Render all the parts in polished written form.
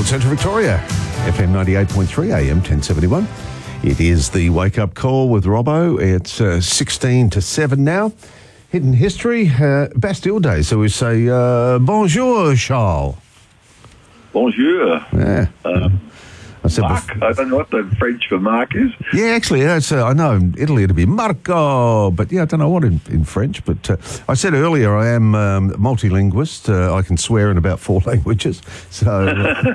Gold Central Victoria, FM 98.3 AM 1071. It is the wake-up call with Robbo. It's 16 to 7 now. Hidden History, Bastille Day, so we say bonjour, Charles. Bonjour. Yeah. Mark, I don't know what the French for Mark is. Yeah, actually, I know in Italy it'd be Marco, but yeah, I don't know what in French. But I said earlier I am multilinguist. I can swear in about 4 languages. So,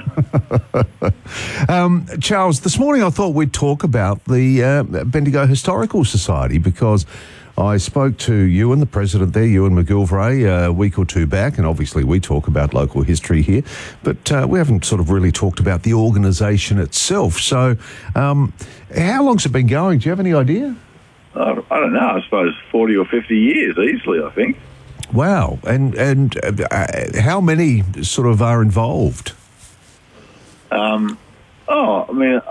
Charles, this morning I thought we'd talk about the Bendigo Historical Society because I spoke to Ewan, the president there, Ewan McGilvray, a week or two back, and obviously we talk about local history here, but we haven't sort of really talked about the organisation itself. So how long's it been going? Do you have any idea? I don't know. I suppose 40 or 50 years easily, I think. Wow. And how many sort of are involved? I mean,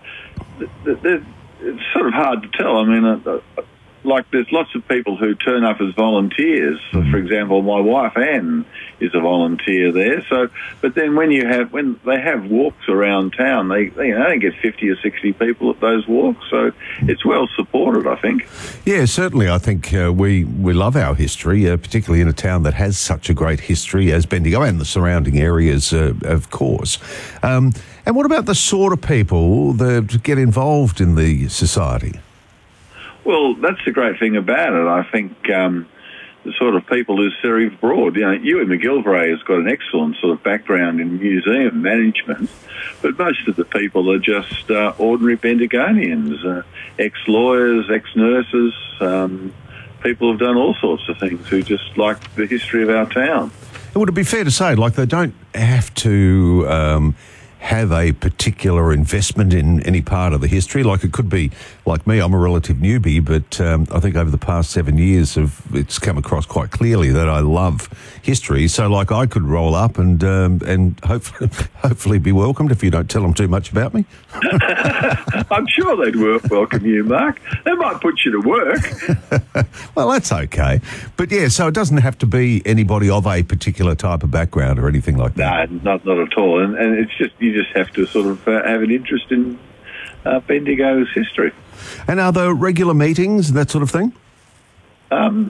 it's sort of hard to tell. I mean, like there's lots of people who turn up as volunteers. So, for example, my wife Anne is a volunteer there. So, but then when they have walks around town, they get 50 or 60 people at those walks. So it's well supported, I think. Yeah, certainly. I think we love our history, particularly in a town that has such a great history as Bendigo and the surrounding areas, of course. And what about the sort of people that get involved in the society? Well, that's the great thing about it. I think the sort of people who serve broad. You know, Ewan McGilvray has got an excellent sort of background in museum management, but most of the people are just ordinary Bendigonians, ex-lawyers, ex-nurses, people who've done all sorts of things who just like the history of our town. Would it be fair to say, like, they don't have to have a particular investment in any part of the history? Like, it could be, like me, I'm a relative newbie, but I think over the past 7 years it's come across quite clearly that I love history. So, like, I could roll up and hopefully be welcomed if you don't tell them too much about me. I'm sure they'd welcome you, Mark. They might put you to work. Well, that's okay. But yeah, so it doesn't have to be anybody of a particular type of background or anything like that. No, not at all. And it's just, you just have to sort of have an interest in Bendigo's history. And are there regular meetings and that sort of thing? I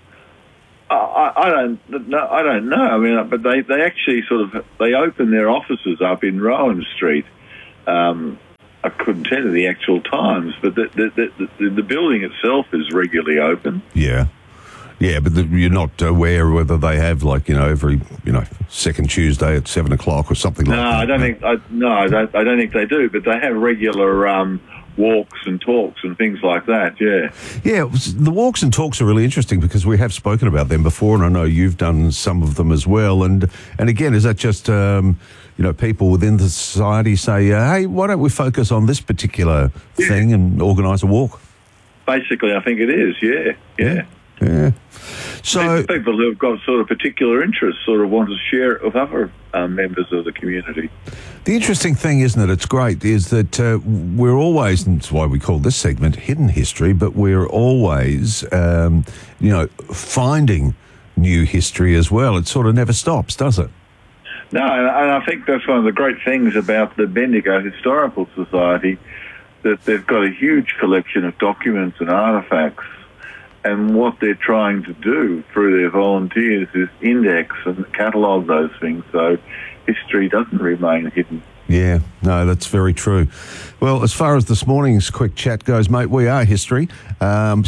don't know. I mean, but they actually they open their offices up in Rowan Street. I couldn't tell you the actual times, but the building itself is regularly open. Yeah. Yeah, but you're not aware whether they have, like, every, second Tuesday at 7 o'clock or something like that. I don't think they do, but they have regular walks and talks and things like that, yeah. Yeah, the walks and talks are really interesting because we have spoken about them before, and I know you've done some of them as well. And again, is that just, people within the society say, hey, why don't we focus on this particular thing and organise a walk? Basically, I think it is, yeah. Yeah. So people who have got sort of particular interests sort of want to share it with other members of the community. The interesting thing, isn't it, it's great, is that we're always, and that's why we call this segment Hidden History, but we're always, finding new history as well. It sort of never stops, does it? No, and I think that's one of the great things about the Bendigo Historical Society, that they've got a huge collection of documents and artefacts. And what they're trying to do through their volunteers is index and catalogue those things so history doesn't remain hidden. Yeah, no, that's very true. Well, as far as this morning's quick chat goes, mate, we are history. So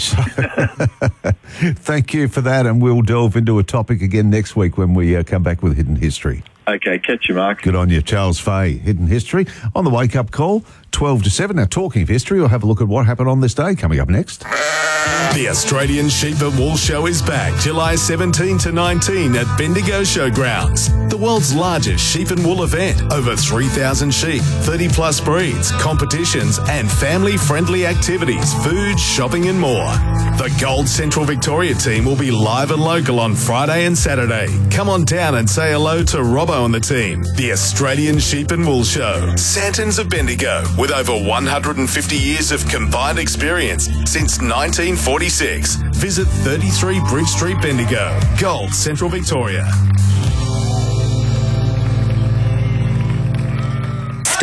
thank you for that, and we'll delve into a topic again next week when we come back with Hidden History. Okay, catch you, Mark. Good on you. Charles Fay, Hidden History, on the wake-up call, 12 to 7. Now, talking of history, we'll have a look at what happened on this day, coming up next. The Australian Sheep and Wool Show is back July 17 to 19 at Bendigo Showgrounds. The world's largest sheep and wool event. Over 3,000 sheep, 30-plus breeds, competitions and family-friendly activities, food, shopping and more. The Gold Central Victoria team will be live and local on Friday and Saturday. Come on down and say hello to Robbo and the team. The Australian Sheep and Wool Show. Santons of Bendigo, with over 150 years of combined experience since 1946. Visit 33 Bridge Street, Bendigo. Gold Central Victoria.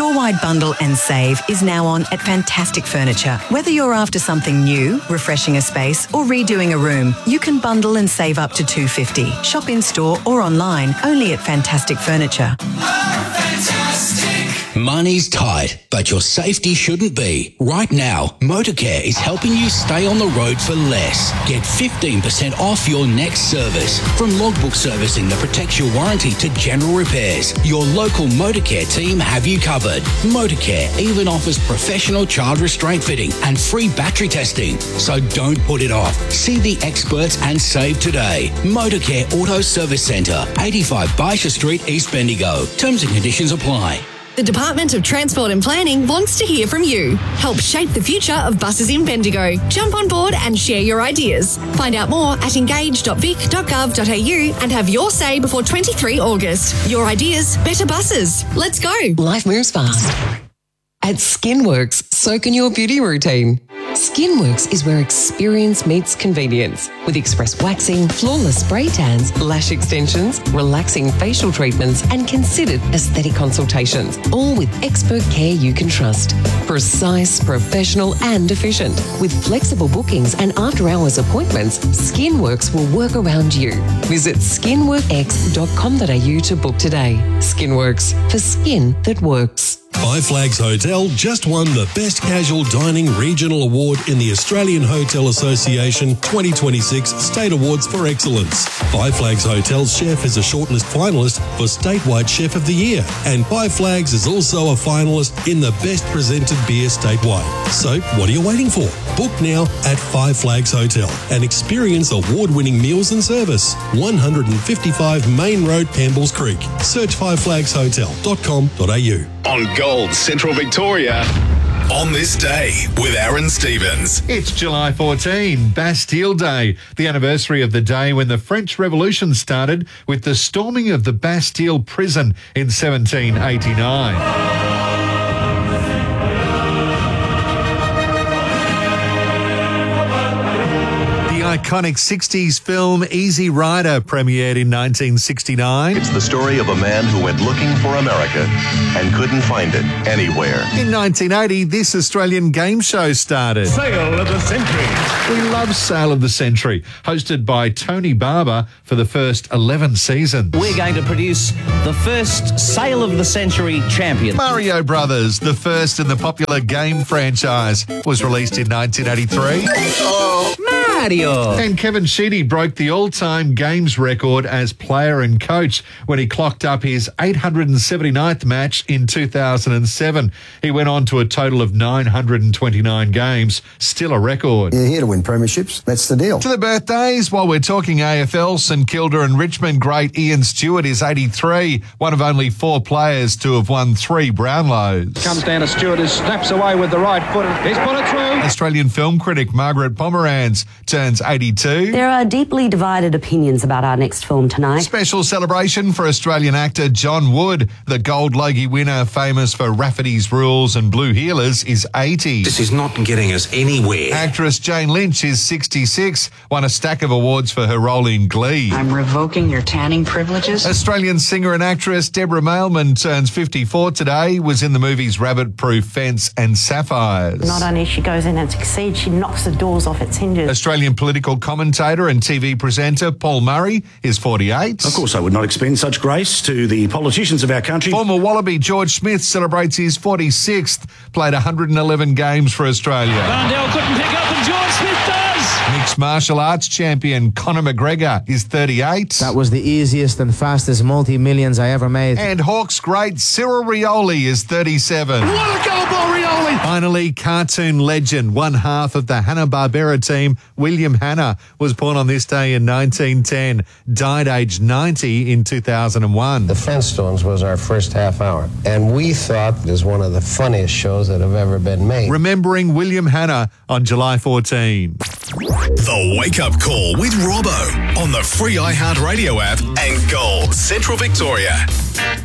store-wide bundle and save is now on at Fantastic Furniture. Whether you're after something new, refreshing a space or redoing a room, you can bundle and save up to $250. Shop in-store or online, only at Fantastic Furniture. Money's tight, but your safety shouldn't be. Right now, Motorcare is helping you stay on the road for less. Get 15% off your next service. From logbook servicing that protects your warranty to general repairs, your local Motorcare team have you covered. Motorcare even offers professional child restraint fitting and free battery testing. So don't put it off. See the experts and save today. Motorcare Auto Service Centre, 85 Baisha Street, East Bendigo. Terms and conditions apply. The Department of Transport and Planning wants to hear from you. Help shape the future of buses in Bendigo. Jump on board and share your ideas. Find out more at engage.vic.gov.au and have your say before 23 August. Your ideas, better buses. Let's go. Life moves fast. At Skinworks, so can your beauty routine. Skinworks is where experience meets convenience, with express waxing, flawless spray tans, lash extensions, relaxing facial treatments, and considered aesthetic consultations, all with expert care you can trust. Precise, professional, and efficient. With flexible bookings and after-hours appointments, Skinworks will work around you. Visit skinworkx.com.au to book today. Skinworks, for skin that works. Five Flags Hotel just won the Best Casual Dining Regional Award in the Australian Hotel Association 2026 State Awards for Excellence. Five Flags Hotel's chef is a shortlist finalist for Statewide Chef of the Year, and Five Flags is also a finalist in the Best Presented Beer statewide. So, what are you waiting for? Book now at Five Flags Hotel and experience award-winning meals and service. 155 Main Road, Pambles Creek. Search fiveflagshotel.com.au. On Gold Central Victoria, on this day with Aaron Stevens. It's July 14, Bastille Day, the anniversary of the day when the French Revolution started with the storming of the Bastille prison in 1789. Iconic 60s film Easy Rider premiered in 1969. It's the story of a man who went looking for America and couldn't find it anywhere. In 1980, this Australian game show started. Sale of the Century. We love Sale of the Century, hosted by Tony Barber for the first 11 seasons. We're going to produce the first Sale of the Century champion. Mario Brothers, the first in the popular game franchise, was released in 1983. Mario! And Kevin Sheedy broke the all-time games record as player and coach when he clocked up his 879th match in 2007. He went on to a total of 929 games, still a record. You're here to win premierships. That's the deal. To the birthdays, while we're talking AFL, St Kilda and Richmond great Ian Stewart is 83, one of only 4 players to have won 3 Brownlows. Comes down to Stewart, who snaps away with the right foot. He's put it through. Australian film critic Margaret Pomeranz turns 82. There are deeply divided opinions about our next film tonight. Special celebration for Australian actor John Wood. The Gold Logie winner, famous for Rafferty's Rules and Blue Heelers, is 80. This is not getting us anywhere. Actress Jane Lynch is 66, won a stack of awards for her role in Glee. I'm revoking your tanning privileges. Australian singer and actress Deborah Mailman turns 54 today, was in the movies Rabbit Proof Fence and Sapphires. Not only she goes in and succeeds, she knocks the doors off its hinges. Australian political commentator and TV presenter Paul Murray is 48. Of course, I would not expend such grace to the politicians of our country. Former Wallaby George Smith celebrates his 46th, played 111 games for Australia. Varndell couldn't pick up and George Smith does. Mixed martial arts champion Conor McGregor is 38. That was the easiest and fastest multi-millions I ever made. And Hawks great Cyril Rioli is 37. What a goal by Rioli! Finally, cartoon legend, one half of the Hanna-Barbera team, William Hanna, was born on this day in 1910, died aged 90 in 2001. The Flintstones was our first half hour, and we thought it was one of the funniest shows that have ever been made. Remembering William Hanna on July 14. The Wake Up Call with Robbo on the free iHeartRadio app and Gold Central Victoria.